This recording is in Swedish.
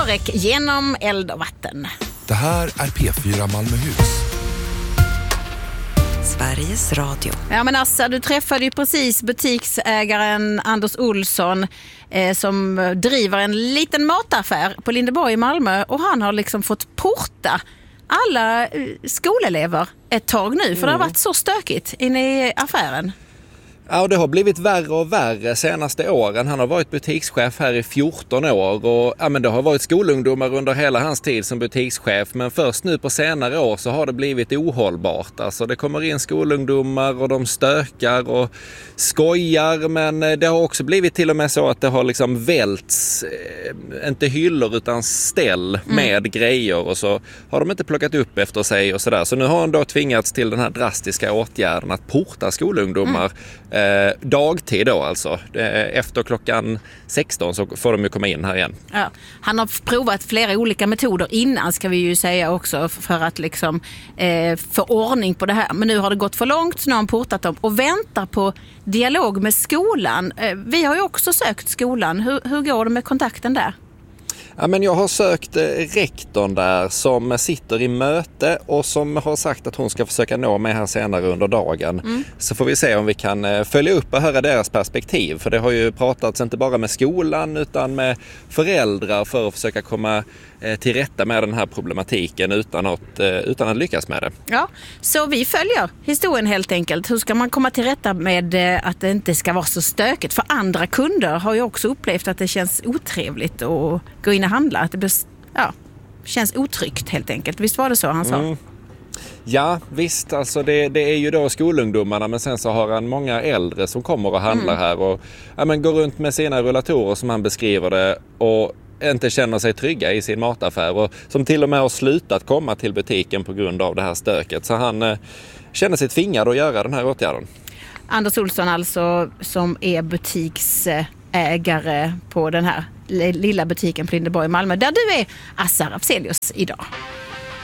Sarek genom eld och vatten. Det här är P4 Malmöhus. Sveriges Radio. Ja, men Assa, du träffade ju precis butiksägaren Anders Olsson som driver en liten mataffär på Lindeborg i Malmö, och han har liksom fått porta alla skolelever ett tag nu, för det har varit så stökigt inne i affären. Ja, det har blivit värre och värre senaste åren. Han har varit butikschef här i 14 år och men det har varit skolungdomar under hela hans tid som butikschef. Men först nu på senare år så har det blivit ohållbart. Alltså det kommer in skolungdomar och de stökar och skojar, men det har också blivit till och med så att det har liksom välts, inte hyllor utan ställ med grejer, och så har de inte plockat upp efter sig och sådär. Så nu har han då tvingats till den här drastiska åtgärden att porta skolungdomar dagtid då alltså. Efter klockan 16 så får de ju komma in här igen. Ja, han har provat flera olika metoder innan, ska vi ju säga också, för att liksom få ordning på det här. Men nu har det gått för långt, så nu har han portat dem och väntar på dialog med skolan. Vi har ju också sökt skolan. Hur går det med kontakten där? Ja, men jag har sökt rektorn där som sitter i möte och som har sagt att hon ska försöka nå mig här senare under dagen. Så får vi se om vi kan följa upp och höra deras perspektiv. För det har ju pratats inte bara med skolan utan med föräldrar för att försöka komma till rätta med den här problematiken utan att lyckas med det. Ja, så vi följer historien helt enkelt. Hur ska man komma till rätta med att det inte ska vara så stökigt? För andra kunder har ju också upplevt att det känns otrevligt att gå in och handla. Att det känns otryggt helt enkelt. Visst var det så han sa? Ja, visst. Alltså det är ju då skolungdomarna, men sen så har han många äldre som kommer och handlar här och går runt med sina rullatorer som han beskriver det och inte känner sig trygga i sin mataffär, och som till och med har slutat komma till butiken på grund av det här stöket. Så han känner sig tvingad att göra den här åtgärden. Anders Olsson alltså, som är butiksägare på den här lilla butiken på Lindeborg i Malmö, där du är Assa Rapselius idag.